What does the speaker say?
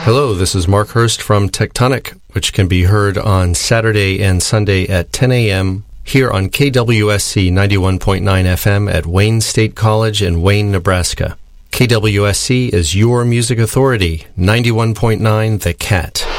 Hello, this is Mark Hurst from Tectonic, which can be heard on Saturday and Sunday at 10 a.m. here on KWSC 91.9 FM at Wayne State College in Wayne, Nebraska. KWSC is your music authority, 91.9 The Cat.